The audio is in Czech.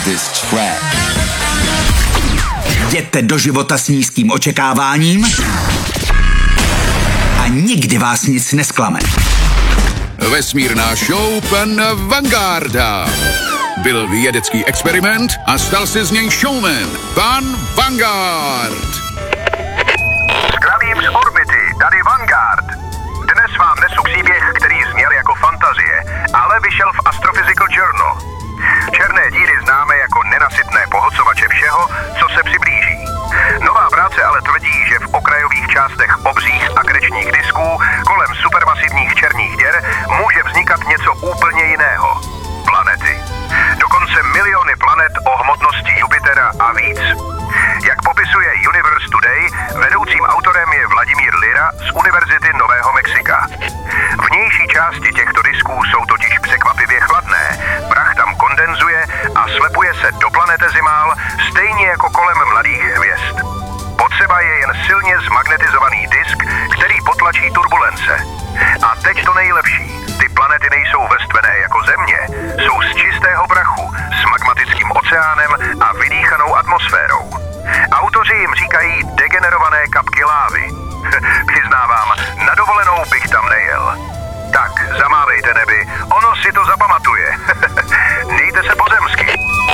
this track. Jděte do života s nízkým očekáváním a nikdy vás nic nesklame. Vesmírná show pana Vangarda. Byl vědecký experiment a stal se z něj showman. Pan Vanguard. Zdravím z orbity, tady Vanguard. Dnes vám nesu příběh, který zněl jako fantazie, ale vyšel v Astrophysical Journal. Černé díry známe jako nenasytné pohlcovače všeho, co se přiblíží. Nová práce ale tvrdí, že v okrajových částech obřích akrečních disků kolem supermasivních černých děr může vznikat něco úplně jiného. Planety. Dokonce miliony planet o hmotnosti Jupitera a víc. Jak popisuje Universe Today, vedoucím autorem je Vladimír Lira z Univerzity Nového Mexika. Vnější části těchto disků jsou totiž překvapivě chladné, prach tam kondenzuje a slepuje se do planetezimál stejně jako kolem mladých hvězd. Potřeba je jen silně zmagnetizovaný disk, který potlačí turbulence.